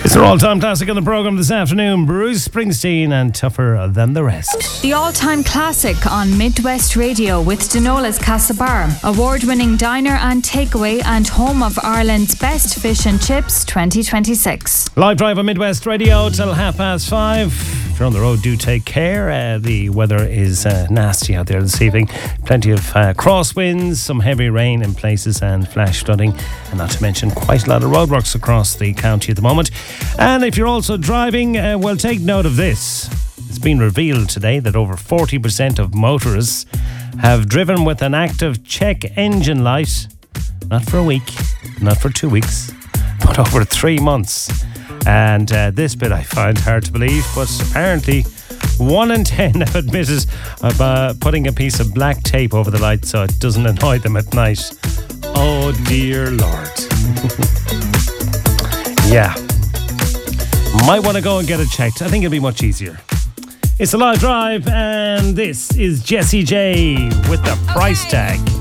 It's their all-time classic on the programme this afternoon. Bruce Springsteen and Tougher Than the Rest. The all-time classic on Midwest Radio with Denola's Castlebar, award-winning diner and takeaway and home of Ireland's best fish and chips 2026. Live drive on Midwest Radio till 5:30. If you're on the road, do take care. The weather is nasty out there this evening. Plenty of crosswinds, some heavy rain in places and flash flooding, and not to mention quite a lot of roadworks across the county at the moment. And if you're also driving, well, take note of this. It's been revealed today that over 40% of motorists have driven with an active check engine light, not for a week, not for 2 weeks, but over 3 months. And this bit I find hard to believe, but apparently 1 in 10 have admitted putting a piece of black tape over the light so it doesn't annoy them at night. Oh dear Lord. Yeah. Might want to go and get it checked. I think it'll be much easier. It's a live drive, and this is Jessie J with the price tag.